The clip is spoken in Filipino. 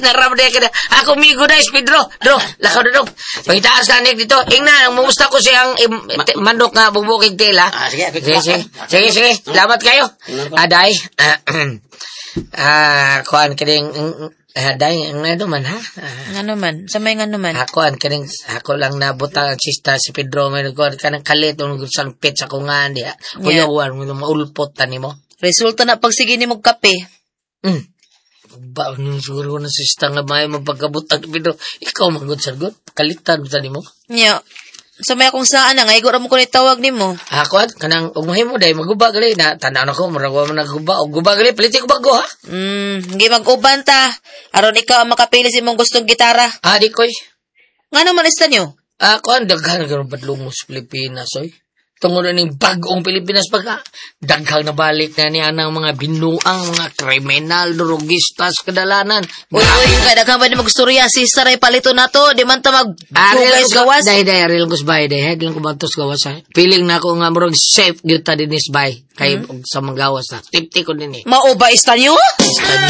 naramday ka na. Ako migo na, Pedro. Dro, lakaw na dong. Pagitaas ka dito. Ingna, mumusta ko siyang manok nga bubukig tila. Sige. Salamat kayo. Aday. Kuan kining Day, nga naman ha? Nga naman? Sa may nga naman? Ako lang nabutang ang sista si Pedro. May nagkuhan ka ng kalit o sangpit sa kungan. Kuyawan mo maulpot tani mo. Resulta na pagsige ni mong kape. Ba, siguro na sista nga may mapagkabutang ni Pedro. Ikaw magod-sargot. Kalitan mo tani mo. Nya. Sa may akong saan na nga, igura mo ko tawag ni mo. Kanang umuhin mo, dahil maguba gali na, tanaw na ko, maragawa mo nagguba, o guba gali, palitin ko bago, ha? Hindi mag-uban ta. Aron ikaw ang makapili si mong gustong gitara. Di koy. Nga naman ista nyo? Daghan na gano'n badlong sa Pilipinas, oy. Tungod na ng bagong Pilipinas pagka, daghang nabalik na niya ng mga binuang, mga kriminal, drogistas, kadalanan. Uy, kaya daghang ba ni magstorya si Saray palito na to, di man ta mag-guys gawas. Dahil, real ko sa bahay, dahil lang ko bantos gawas, ha. Feeling na ako nga murag safe, dito din is bahay, kay sa mga gawas na. Tipti ko din eh. Mauba ista nyo?